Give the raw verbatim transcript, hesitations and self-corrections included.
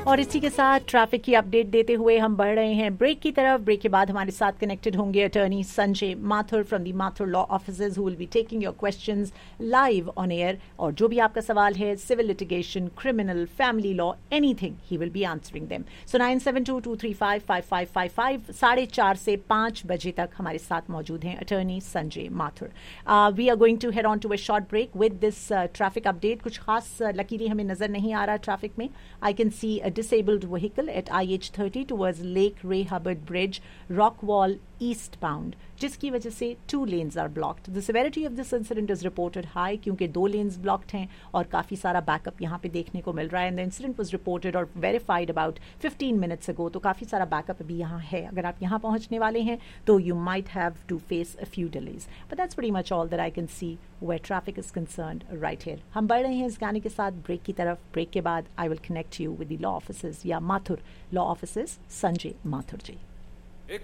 और इसी के साथ ट्रैफिक की अपडेट देते हुए हम बढ़ रहे हैं ब्रेक की तरफ। ब्रेक के बाद हमारे साथ कनेक्टेड होंगे attorney Sanjay Mathur from the Mathur law offices who will be taking your questions live on air. और जो भी आपका सवाल है, civil litigation, criminal, family law, anything, he will be answering them. So nine seven to to three five five five five five साढ़े चार से पाँच बजे तक हमारे साथ मौजूद हैं attorney Sanjay Mathur. We are going to head on to a short break with this traffic update. कुछ खास लकीली हमें नजर नहीं आ रहा ट्रैफिक में। I can see a disabled vehicle at I H thirty towards Lake Ray Hubbard Bridge, Rockwall eastbound, जिसकी वजह से two lanes are blocked. The severity of this incident is reported high क्योंकि दो lanes blocked हैं और काफ़ी सारा backup यहाँ पे देखने को मिल रहा है। And the incident was reported or verified about fifteen minutes ago. तो काफ़ी सारा बैकअप अभी यहाँ है। अगर आप यहाँ पहुँचने वाले हैं तो you might have to face a few delays. But that's pretty much all that I can see where traffic is concerned right here. हम बढ़ रहे हैं इस गाने के साथ ब्रेक की तरफ। ब्रेक के बाद I will connect you with the law offices या माथुर लॉ ऑफिसेज संजय माथुर जी।